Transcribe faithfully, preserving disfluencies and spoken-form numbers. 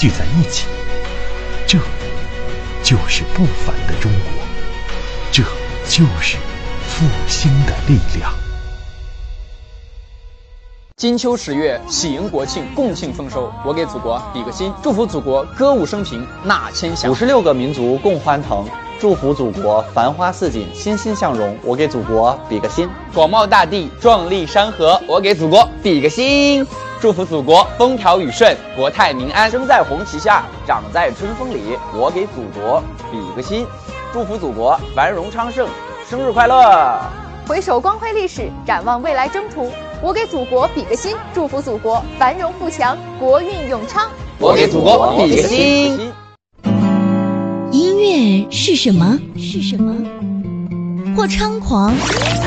聚在一起。这就是不凡的中国，这就是复兴的力量。 金秋十月，喜迎国庆，共庆丰收。我给祖国比个心，祝福祖国歌舞升平，纳千祥。 五十六个民族共欢腾，祝福祖国繁花似锦，欣欣向荣。我给祖国比个心。 广袤大地，壮丽山河。我给祖国比个心，祝福祖国风调雨顺，国泰民安。 生在红旗下，长在春风里。我给祖国比个心，祝福祖国繁荣昌盛，生日快乐！ 回首光辉历史，展望未来征途。我给祖国比个心，祝福祖国繁荣富强，国运永昌。 我给祖国比个心。 音乐是什么？是什么？或猖狂，